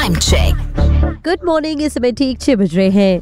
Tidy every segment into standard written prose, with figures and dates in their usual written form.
Time check. Good morning, इस समय ठीक 6 बज रहे हैं।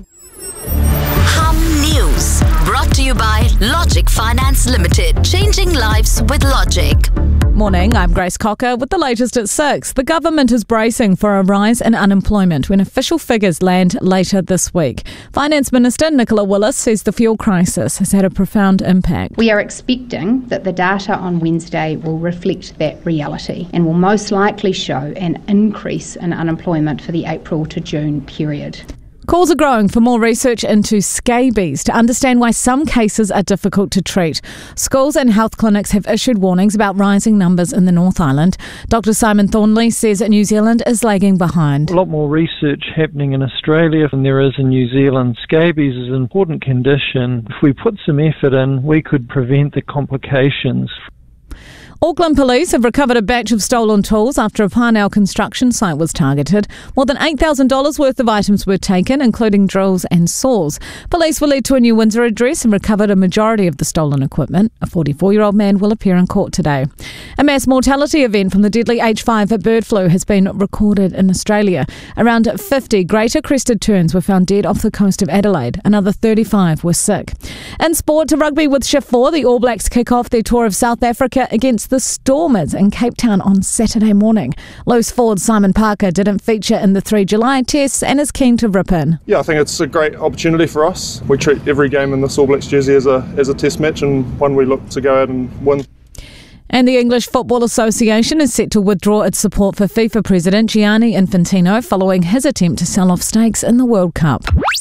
हम news brought to you by Logic Finance Limited. Changing lives with Logic. Morning, I'm Grace Cocker with the latest at 6. The government is bracing for a rise in unemployment when official figures land later this week. Finance Minister Nicola Willis says the fuel crisis has had a profound impact. We are expecting that the data on Wednesday will reflect that reality and will most likely show an increase in unemployment for the April to June period. Calls are growing for more research into scabies to understand why some cases are difficult to treat. Schools and health clinics have issued warnings about rising numbers in the North Island. Dr. Simon Thornley says New Zealand is lagging behind. A lot more research happening in Australia than there is in New Zealand. Scabies is an important condition. If we put some effort in, we could prevent the complications. Auckland Police have recovered a batch of stolen tools after a Parnell construction site was targeted. More than $8,000 worth of items were taken, including drills and saws. Police will lead to a New Windsor address and recovered a majority of the stolen equipment. A 44-year-old man will appear in court today. A mass mortality event from the deadly H5 bird flu has been recorded in Australia. Around 50 greater crested terns were found dead off the coast of Adelaide. Another 35 were sick. In sport, to rugby with Shift 4, the All Blacks kick off their tour of South Africa against the Stormers in Cape Town on Saturday morning. Loose forward Simon Parker didn't feature in the 3 July tests and is keen to rip in. Yeah, I think it's a great opportunity for us. We treat every game in this All Blacks jersey as a test match and one we look to go out and win. And the English Football Association is set to withdraw its support for FIFA President Gianni Infantino following his attempt to sell off stakes in the World Cup.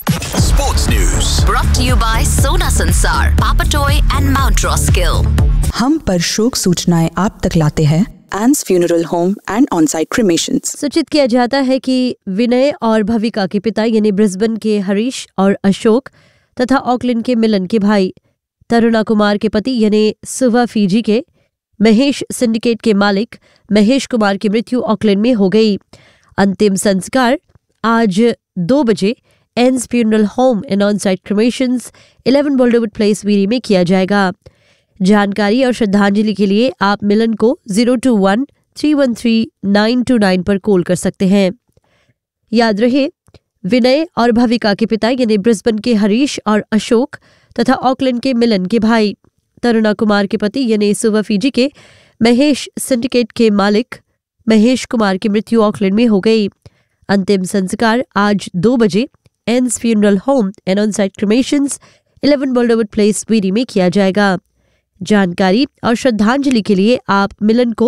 Sports News brought to you by Sona Sansar, Papatoy and Mount Roskill. हम पर शोक सूचनाएं आप तक लाते हैं एन्स funeral home and on-site क्रिमेशंस। सूचित किया जाता है कि विनय और भविका के पिता यानी ब्रिस्बेन के हरीश और अशोक तथा ऑकलैंड के मिलन के भाई तरुणा कुमार के पति यानी सुवा फीजी के महेश सिंडिकेट के मालिक महेश कुमार की मृत्यु ऑकलैंड में हो गई। अंतिम संस्कार आज 2 बजे एन्स funeral home and on-site क्रिमेशंस 11 बोल्डरवुड place Veeri में किया जाएगा। जानकारी और श्रद्धांजलि के लिए आप मिलन को 021-313-929 पर कॉल कर सकते हैं। याद रहे, विनय और भविका के पिता यानी ब्रिस्बेन के हरीश और अशोक तथा ऑकलैंड के मिलन के भाई तरुणा कुमार के पति यानी सुवा फीजी के महेश सिंडिकेट के मालिक महेश कुमार की मृत्यु ऑकलैंड में हो गई। अंतिम संस्कार आज 2 बजे एन्स funeral home and on-site क्रिमेशंस 11 बोल्डरवुड place Veeri में किया जाएगा। जानकारी और श्रद्धांजलि के लिए आप मिलन को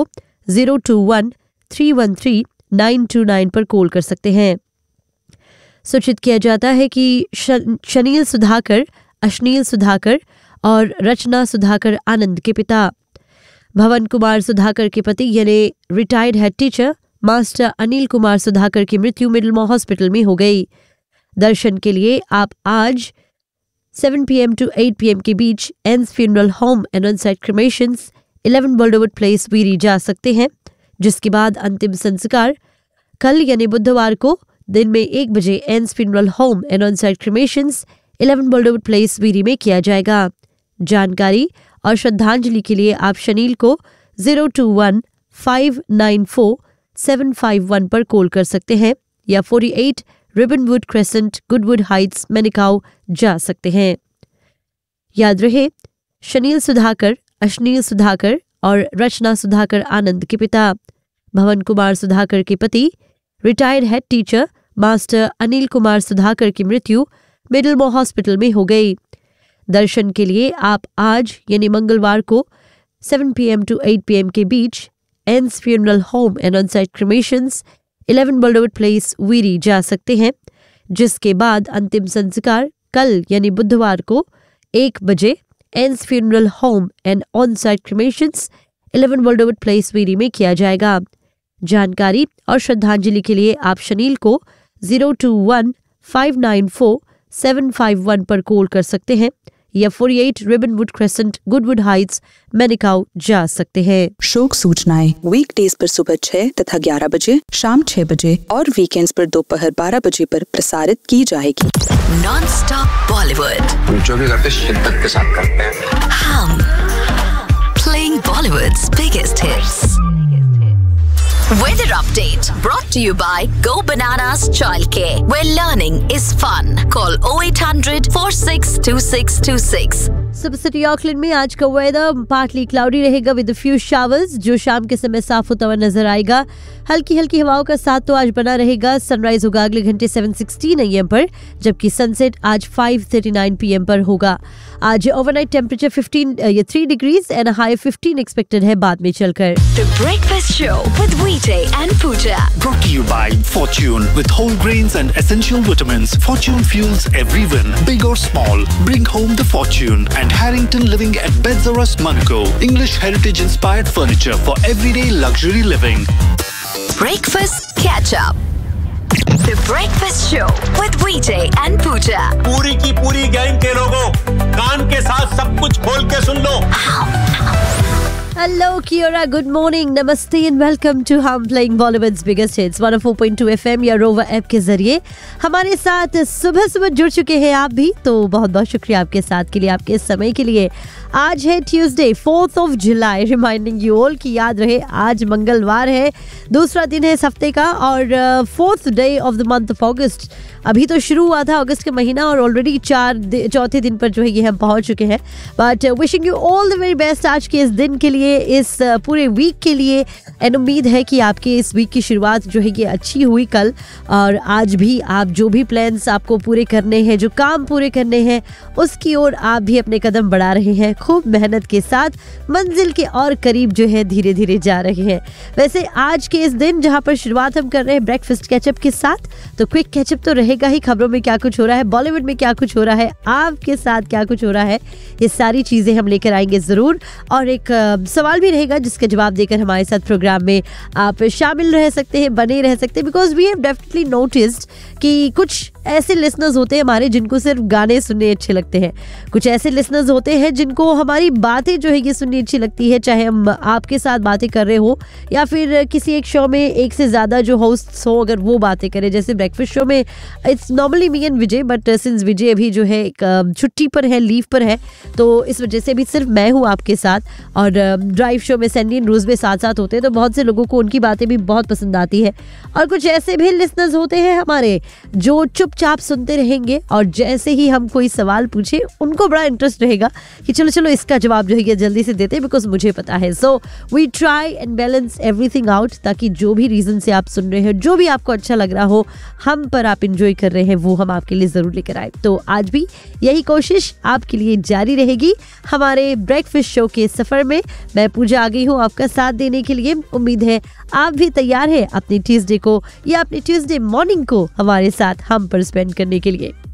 021-313-929 पर कॉल कर सकते हैं। सूचित किया जाता है कि शनील सुधाकर, अश्नील सुधाकर और रचना सुधाकर आनंद के पिता भवन कुमार सुधाकर के पति यानी retired head teacher master Anil Kumar Sudhakar की मृत्यु मिडलमॉ हॉस्पिटल में हो गई। दर्शन के लिए आप आज 7 PM to 8 PM के बीच एन्स funeral home and on-site क्रिमेशंस 11 बोल्डरवुड place Veeri जा सकते हैं, जिसके बाद अंतिम संस्कार कल यानी बुधवार को दिन में 1 बजे एन्स funeral home and on-site क्रिमेशंस 11 बोल्डरवुड place Veeri में किया जाएगा। जानकारी और श्रद्धांजलि के लिए आप शनील को 021-594-751 पर कॉल कर सकते हैं या 48 रिबनवुड क्रेसेंट गुडवुड हाइट्स मैनिकाउ जा सकते हैं। याद रहे, शनील सुधाकर, अश्नील सुधाकर और रचना सुधाकर आनंद के पिता भवन कुमार सुधाकर के पति retired head teacher master Anil Kumar Sudhakar की मृत्यु मिडलमॉ हॉस्पिटल में हो गई। दर्शन के लिए आप आज यानी मंगलवार को 7 PM to 8 PM के बीच एन्स funeral home and on-site क्रिमेशंस 11 बोल्डरवुड place Veeri जा सकते हैं, जिसके बाद अंतिम संस्कार कल यानी बुधवार को 1 बजे एन्स funeral home and on-site क्रिमेशंस 11 बोल्डरवुड place Veeri में किया जाएगा। जानकारी और श्रद्धांजलि के लिए आप शनील को 021-594-751 पर कॉल कर सकते हैं या 48 रिबनवुड क्रेसेंट गुडवुड हाइट्स मैनिकाउ जा सकते हैं। शोक सूचनाएं वीकडेज पर सुबह 6 तथा 11 बजे, शाम 6 बजे और वीकेंड्स पर दोपहर 12 बजे पर प्रसारित की जाएगी। नॉन-स्टॉप बॉलीवुड जो भी करते शिद्दत के साथ करते हैं। हम playing Bollywoods biggest hits. Weather update brought to you by Go Bananas Childcare, where learning is fun. Call 0800 462626. Super city Auckland में आज का वेदर पार्टली क्लाउडी रहेगा विद फ्यू शावर्स, जो शाम के समय साफ होता हुआ नजर आएगा। हल्की हल्की हवाओं का साथ तो आज बना रहेगा। सनराइज होगा अगले घंटे 7:16 AM पर, जबकि सनसेट आज 5:39 PM पर होगा। आज overnight temperature 3 degrees and high 15 expected है बाद में चलकर। The Breakfast Show with Vijay and Pooja. Brought to you by Fortune. With whole grains and essential vitamins, Fortune fuels every win, big or small. Bring home the fortune. And Harrington Living at Bedzarust, Monaco. English heritage-inspired furniture for everyday luxury living. Breakfast Catch Up. The Breakfast Show with Vijay and Pooja. पूरी की पूरी gang के लोगों, कान के साथ सब कुछ खोल के सुन लो। Hello, Kiora. Good morning. Namaste and welcome to Hum Playing Bollywood's Biggest Hits 104.2 FM या रोवर ऐप के जरिए हमारे साथ सुबह सुबह जुड़ चुके हैं आप भी, तो बहुत बहुत शुक्रिया आपके साथ के लिए, आपके समय के लिए। आज है Tuesday 4th of July, reminding you all कि याद रहे आज मंगलवार है, दूसरा दिन है इस हफ्ते का और 4th day of the month of August। अभी तो शुरू हुआ था अगस्त का महीना और ऑलरेडी चौथे दिन पर जो है ये हम पहुंच चुके हैं। But wishing you all the very best आज के इस दिन के लिए, इस पूरे वीक के लिए, एंड उम्मीद है कि आपके इस वीक की शुरुआत जो है ये अच्छी हुई कल, और आज भी आप जो भी प्लान्स आपको पूरे करने हैं, जो काम पूरे करने हैं, उसकी ओर आप भी अपने कदम बढ़ा रहे हैं खूब मेहनत के साथ, मंजिल के और करीब जो है धीरे धीरे जा रहे हैं। वैसे आज के इस दिन जहां पर शुरुआत हम कर रहे हैं ब्रेकफास्ट कैचअप के साथ, तो क्विक कैचअप तो रहेगा ही, खबरों में क्या कुछ हो रहा है, बॉलीवुड में क्या कुछ हो रहा है, आपके साथ क्या कुछ हो रहा है, ये सारी चीजें हम लेकर आएंगे जरूर। और एक सवाल भी रहेगा जिसका जवाब देकर हमारे साथ प्रोग्राम में आप शामिल रह सकते हैं, बने रह सकते हैं, because we have definitely noticed कि कुछ ऐसे लिसनर्स होते हैं हमारे जिनको सिर्फ गाने सुनने अच्छे लगते हैं, कुछ ऐसे लिसनर्स होते हैं जिनको हमारी बातें जो है ये सुननी अच्छी लगती है, चाहे हम आपके साथ बातें कर रहे हो या फिर किसी एक शो में एक से ज़्यादा जो होस्ट्स हो अगर वो बातें करें। जैसे ब्रेकफास्ट शो में it's normally me and Vijay, but since विजय अभी जो है एक छुट्टी पर है, लीव पर है, तो इस वजह से अभी सिर्फ मैं हूँ आपके साथ। और ड्राइव शो में सैंडी एंड रूज में साथ साथ होते हैं, तो बहुत से लोगों को उनकी बातें भी बहुत पसंद आती है। और कुछ ऐसे भी लिसनर्स होते हैं हमारे जो चुपचाप सुनते रहेंगे और जैसे ही हम कोई सवाल पूछे उनको बड़ा इंटरेस्ट रहेगा कि चलो चलो इसका जवाब जो है ये जल्दी से देते हैं, बिकॉज मुझे पता है। So we try and balance everything out, ताकि जो भी रीजन से आप सुन रहे हैं, जो भी आपको अच्छा लग रहा हो, हम पर आप इंजॉय कर रहे हैं, वो हम आपके लिए जरूर लेकर आए। तो आज भी यही कोशिश आपके लिए जारी रहेगी हमारे ब्रेकफास्ट शो के सफर में। मैं पूजा आ गई हूँ आपका साथ देने के लिए। उम्मीद है आप भी तैयार हैं अपनी ट्यूसडे को या अपनी ट्यूसडे मॉर्निंग को हमारे साथ हम पर स्पेंड करने के लिए।